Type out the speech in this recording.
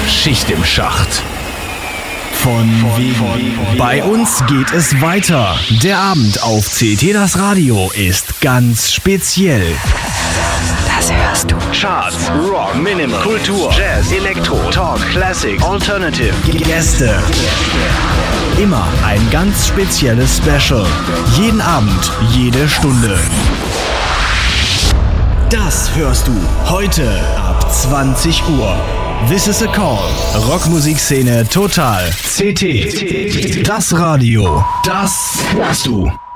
Schicht im Schacht. Von wegen. Bei uns geht es weiter. Der Abend auf CT Das Radio ist ganz speziell. Das hörst du. Charts, Rock, Minimal, Kultur, Jazz, Elektro, Talk, Classic, Alternative, Gäste. Immer ein ganz spezielles Special. Jeden Abend, jede Stunde. Das hörst du heute ab 20 Uhr. This is a Call. Rockmusikszene total. CT. Das Radio. Das hörst du.